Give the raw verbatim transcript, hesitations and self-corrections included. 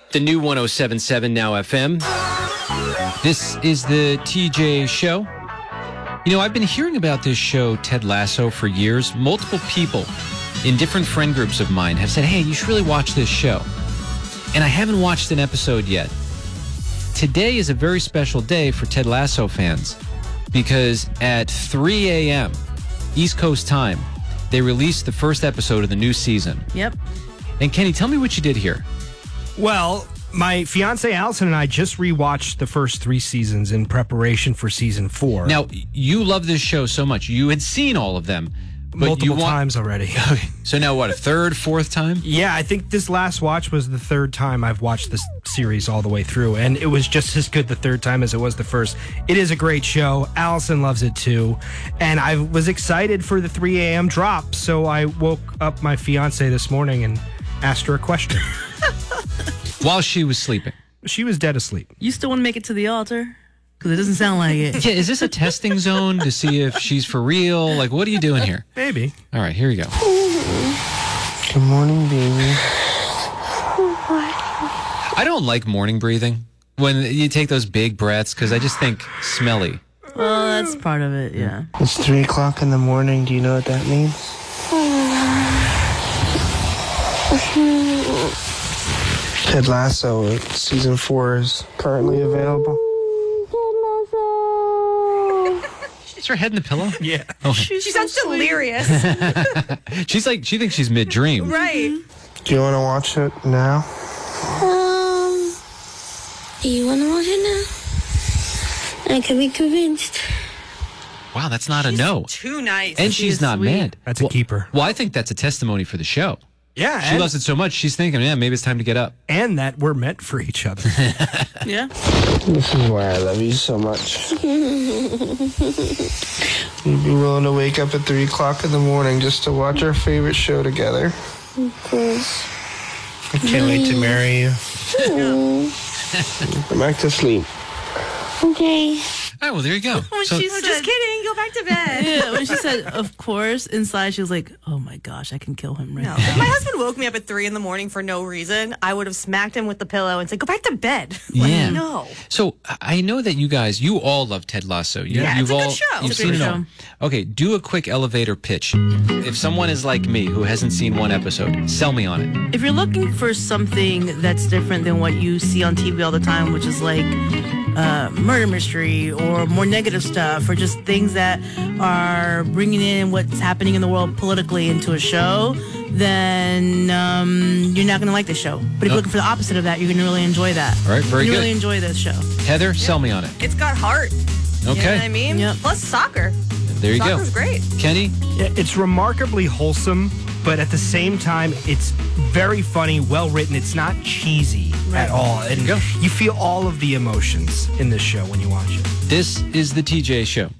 The new one oh seven point seven Now F M. This is the T J Show. You know, I've been hearing about this show, Ted Lasso, for years. Multiple people in different friend groups of mine have said, hey, you should really watch this show. And I haven't watched an episode yet. Today is a very special day for Ted Lasso fans because at three a.m. East Coast time, they released the first episode of the new season. Yep. And Kenny, tell me what you did here. Well, my fiance Allison and I just rewatched the first three seasons in preparation for season four. Now, you love this show so much. You had seen all of them. But Multiple you want... times already. Okay. So now what, a third, fourth time? Yeah, I think this last watch was the third time I've watched this series all the way through, and it was just as good the third time as it was the first. It is a great show. Allison loves it too, and I was excited for the three a.m. drop, so I woke up my fiance this morning and asked her a question. While she was sleeping. She was dead asleep. You still want to make it to the altar? Because it doesn't sound like it. Yeah, is this a testing zone to see if she's for real? Like, what are you doing here? Maybe. All right, here you go. Good morning, baby. I don't like morning breathing when you take those big breaths because I just think smelly. Well, that's part of it, yeah. It's three o'clock in the morning. Do you know what that means? Ted Lasso, season four is currently available. Is her head in the pillow? Yeah. Okay. She sounds delirious. She's like, she thinks she's mid-dream. Right. Do you want to watch it now? Um, do you want to watch it now? I can be convinced. Wow, that's not a no. Too nice. And She she's is not sweet. mad. That's a well, keeper. Well, I think that's a testimony for the show. Yeah, She and, loves it so much, she's thinking, yeah, maybe it's time to get up. and that we're meant for each other. Yeah? This is why I love you so much. You'd be willing to wake up at three o'clock in the morning just to watch our favorite show together. Of course. I can't wait to marry you. Go back to sleep. Okay. All right, well, there you go. When So- she Oh, said, just kidding. Go back to bed. yeah, when she said, of course, inside she was like, oh my gosh, I can kill him right No. now. If my husband woke me up at three in the morning for no reason, I would have smacked him with the pillow and said, go back to bed. Like, Yeah. no. So I know that you guys, you all love Ted Lasso. You, Yeah, you've it's a good all, show. You've It's a seen great it all. Okay, do a quick elevator pitch. If someone is like me who hasn't seen one episode, sell me on it. If you're looking for something that's different than what you see on T V all the time, which is like uh, murder mystery or more negative stuff or just things that are bringing in what's happening in the world politically into a show, then um, you're not going to like the show. But if Nope. you're looking for the opposite of that, you're going to really enjoy that. All right, very you good. really enjoy this show. Heather, sell me on it. It's got heart. You Okay. know what I mean? Yep. Plus soccer. There you Soccer's go. great. Kenny? Yeah, it's remarkably wholesome, but at the same time, it's very funny, well written. It's not cheesy at all. And Go. you feel all of the emotions in this show when you watch it. This is the T J Show.